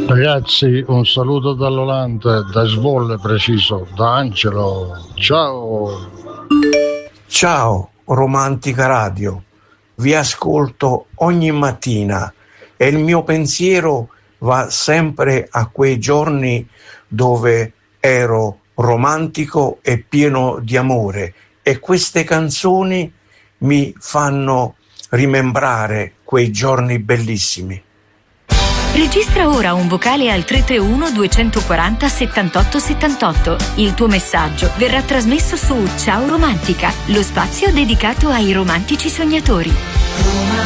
Ragazzi, un saluto dall'Olanda, da Svolle preciso, da Angelo. Ciao! Ciao, Romantica Radio. Vi ascolto ogni mattina e il mio pensiero va sempre a quei giorni dove ero romantico e pieno di amore, e queste canzoni mi fanno rimembrare quei giorni bellissimi. Registra ora un vocale al 331 240 78 78. Il tuo messaggio verrà trasmesso su Ciao Romantica, lo spazio dedicato ai romantici sognatori.